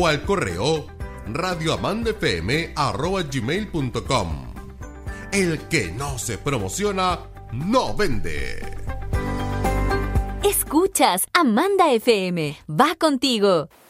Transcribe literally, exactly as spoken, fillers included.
o al correo radioamandafm arroba gmail punto com. El que no se promociona, no vende. Escuchas Amanda F M. Va contigo.